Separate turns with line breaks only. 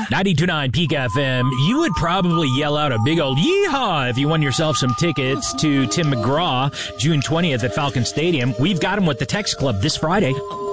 92.9 Peak FM. You would probably yell out a big old yeehaw if you won yourself some tickets to Tim McGraw, June 20th at Falcon Stadium. We've got him with the Text Club this Friday.